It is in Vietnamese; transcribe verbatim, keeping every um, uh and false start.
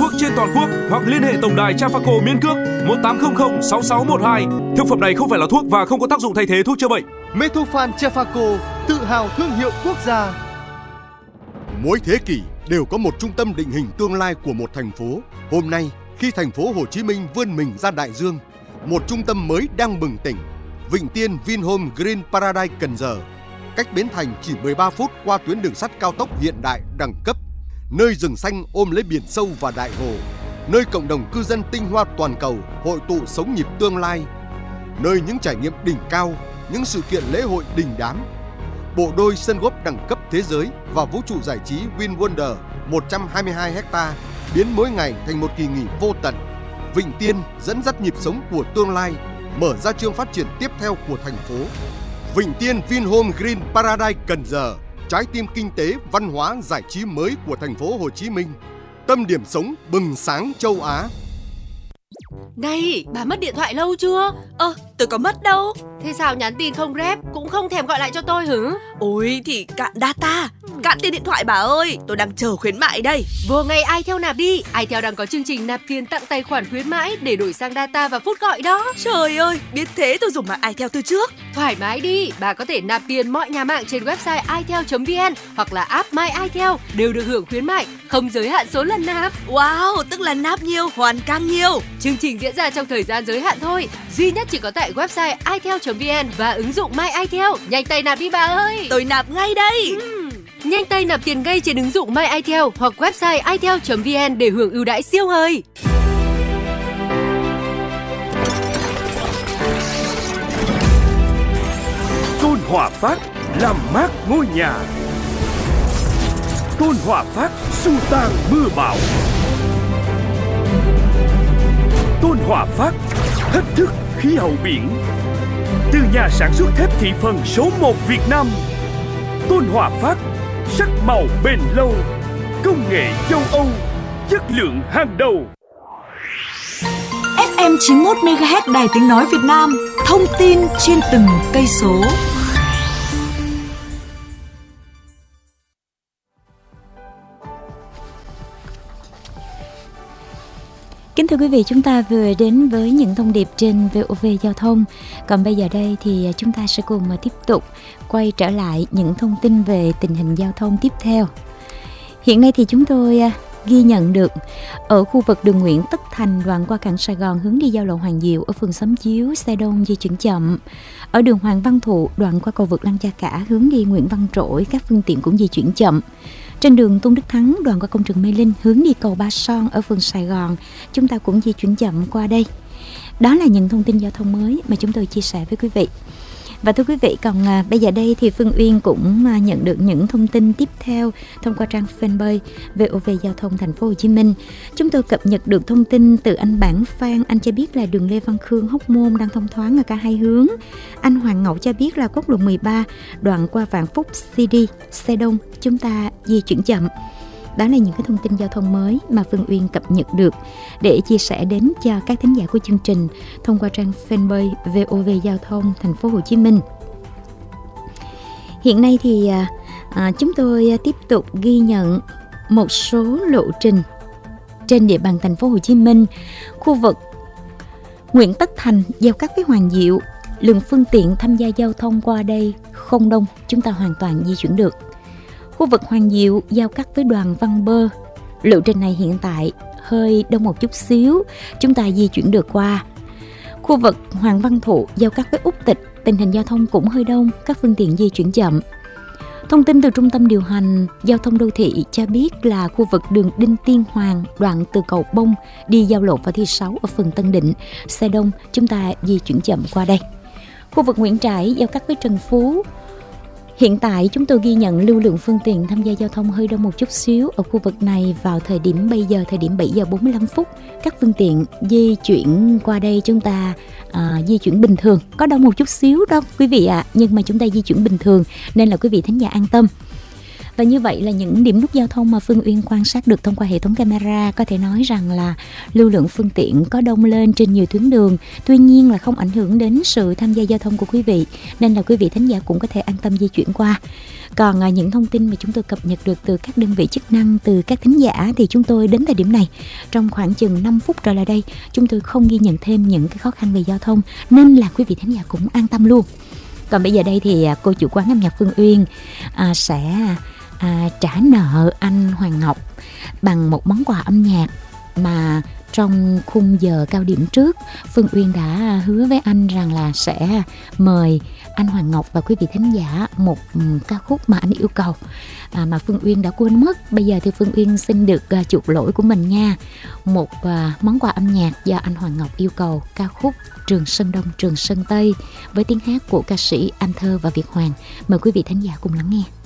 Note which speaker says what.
Speaker 1: thuốc trên toàn quốc hoặc liên hệ tổng đài Trafaco miễn cước một tám không không sáu sáu một hai. Thực phẩm này không phải là thuốc và không có tác dụng thay thế thuốc chữa bệnh.
Speaker 2: Metofan Trafaco, tự hào thương hiệu quốc gia.
Speaker 3: Mỗi thế kỷ đều có một trung tâm định hình tương lai của một thành phố. Hôm nay, khi thành phố Hồ Chí Minh vươn mình ra đại dương, một trung tâm mới đang bừng tỉnh. Vịnh Tiên Vinhome Green Paradise Cần Giờ, cách Bến Thành chỉ mười ba phút qua tuyến đường sắt cao tốc hiện đại đẳng cấp. Nơi rừng xanh ôm lấy biển sâu và đại hồ, nơi cộng đồng cư dân tinh hoa toàn cầu hội tụ sống nhịp tương lai, nơi những trải nghiệm đỉnh cao, những sự kiện lễ hội đình đám. Bộ đôi sân golf đẳng cấp thế giới và vũ trụ giải trí WinWonder một trăm hai mươi hai héc-ta biến mỗi ngày thành một kỳ nghỉ vô tận. Vịnh Tiên dẫn dắt nhịp sống của tương lai, mở ra chương phát triển tiếp theo của thành phố. Vịnh Tiên Vinhome Green Paradise Cần Giờ, trái tim kinh tế, văn hóa, giải trí mới của thành phố Hồ Chí Minh. Tâm điểm sống bừng sáng châu Á.
Speaker 4: Này, bà mất điện thoại lâu chưa?
Speaker 5: Ơ, tôi có mất đâu.
Speaker 4: Thế sao nhắn tin không rep, cũng không thèm gọi lại cho tôi hử?
Speaker 5: Ôi thì cạn data, cạn tiền điện thoại bà ơi, tôi đang chờ khuyến mại đây.
Speaker 4: Vừa ngày iTel nạp đi, iTel đang có chương trình nạp tiền tặng tài khoản khuyến mãi để đổi sang data và phút gọi đó.
Speaker 5: Trời ơi, biết thế tôi dùng mạng iTel từ trước.
Speaker 4: Thoải mái đi, bà có thể nạp tiền mọi nhà mạng trên website itel chấm vn hoặc là app My iTel đều được hưởng khuyến mại, không giới hạn số lần nạp.
Speaker 5: Wow, tức là nạp nhiều hoàn càng nhiều.
Speaker 4: Chương trình diễn ra trong thời gian giới hạn thôi, duy nhất chỉ có tại website itel chấm vn và ứng dụng My iTel. Nhanh tay nạp đi bà ơi.
Speaker 5: Tôi nạp ngay đây.
Speaker 4: Uhm. Nhanh tay nạp tiền ngay trên ứng dụng My iTel hoặc website itel chấm vn để hưởng ưu đãi siêu hời.
Speaker 6: Tôn Hòa Phát làm mát ngôi nhà. Tôn Hòa Phát xua tan mưa bão. Tôn Hòa Phát thách thức khí hậu biển. Từ nhà sản xuất thép thị phần số một Việt Nam, Tôn Hòa Phát sắc màu bền lâu, công nghệ châu Âu, chất lượng hàng đầu.
Speaker 7: ép em chín mươi mốt mê ga héc Đài Tiếng Nói Việt Nam, thông tin trên từng cây số.
Speaker 8: Kính thưa quý vị, chúng ta vừa đến với những thông điệp trên vê o vê Giao thông. Còn bây giờ đây thì chúng ta sẽ cùng tiếp tục quay trở lại những thông tin về tình hình giao thông tiếp theo. Hiện nay thì chúng tôi ghi nhận được ở khu vực đường Nguyễn Tất Thành đoạn qua cảng Sài Gòn hướng đi giao lộ Hoàng Diệu ở phường Xóm Chiếu, xe đông di chuyển chậm. Ở đường Hoàng Văn Thụ đoạn qua cầu vượt Lăng Cha Cả hướng đi Nguyễn Văn Trỗi, các phương tiện cũng di chuyển chậm. Trên đường Tôn Đức Thắng đoạn qua công trường Mê Linh hướng đi cầu Ba Son ở phường Sài Gòn, chúng ta cũng di chuyển chậm qua đây. Đó là những thông tin giao thông mới mà chúng tôi chia sẻ với quý vị. Và thưa quý vị, còn à, bây giờ đây thì Phương Uyên cũng à, nhận được những thông tin tiếp theo thông qua trang fanpage vê o vê Giao thông Thành phố Hồ Chí Minh. Chúng tôi cập nhật được thông tin từ anh Bản Phan, anh cho biết là đường Lê Văn Khương Hóc Môn đang thông thoáng ở cả hai hướng. Anh Hoàng Ngọc cho biết là quốc lộ mười ba đoạn qua Vạn Phúc xê đê, xe đông, chúng ta di chuyển chậm. Đó là những cái thông tin giao thông mới mà Phương Uyên cập nhật được để chia sẻ đến cho các thính giả của chương trình thông qua trang fanpage vê o vê Giao thông Thành phố Hồ Chí Minh. Hiện nay thì à, chúng tôi tiếp tục ghi nhận một số lộ trình trên địa bàn Thành phố Hồ Chí Minh. Khu vực Nguyễn Tất Thành giao cắt với Hoàng Diệu, lượng phương tiện tham gia giao thông qua đây không đông, chúng ta hoàn toàn di chuyển được. Khu vực Hoàng Diệu giao cắt với Đoàn Văn Bơ, lộ trình này hiện tại hơi đông một chút xíu, chúng ta di chuyển được qua. Khu vực Hoàng Văn Thụ giao cắt với Úc Tịch, tình hình giao thông cũng hơi đông, các phương tiện di chuyển chậm. Thông tin từ Trung tâm điều hành giao thông đô thị cho biết là khu vực đường Đinh Tiên Hoàng đoạn từ cầu Bông đi giao lộ Võ Thị Sáu ở phường Tân Định, xe đông, chúng ta di chuyển chậm qua đây. Khu vực Nguyễn Trãi giao cắt với Trần Phú, hiện tại chúng tôi ghi nhận lưu lượng phương tiện tham gia giao thông hơi đông một chút xíu ở khu vực này vào thời điểm bây giờ, thời điểm bảy giờ bốn mươi lăm phút. Các phương tiện di chuyển qua đây chúng ta à, di chuyển bình thường, có đông một chút xíu đâu quý vị ạ, à, nhưng mà chúng ta di chuyển bình thường nên là quý vị thính giả an tâm. Và như vậy là những điểm nút giao thông mà Phương Uyên quan sát được thông qua hệ thống camera, có thể nói rằng là lưu lượng phương tiện có đông lên trên nhiều tuyến đường, tuy nhiên là không ảnh hưởng đến sự tham gia giao thông của quý vị, nên là quý vị thính giả cũng có thể an tâm di chuyển qua. Còn à, những thông tin mà chúng tôi cập nhật được từ các đơn vị chức năng, từ các thính giả thì chúng tôi đến thời điểm này, trong khoảng chừng năm phút trở lại đây, chúng tôi không ghi nhận thêm những cái khó khăn về giao thông, nên là quý vị thính giả cũng an tâm luôn. Còn bây giờ đây thì à, cô chủ quán âm nhạc Phương Uyên à, sẽ à, trả nợ anh Hoàng Ngọc bằng một món quà âm nhạc mà trong khung giờ cao điểm trước, Phương Uyên đã hứa với anh rằng là sẽ mời anh Hoàng Ngọc và quý vị thính giả một um, ca khúc mà anh yêu cầu, à, mà Phương Uyên đã quên mất. Bây giờ thì Phương Uyên xin được uh, chuộc lỗi của mình nha. Một uh, món quà âm nhạc do anh Hoàng Ngọc yêu cầu, ca khúc Trường Sơn Đông Trường Sơn Tây với tiếng hát của ca sĩ Anh Thơ và Việt Hoàng. Mời quý vị thính giả cùng lắng nghe.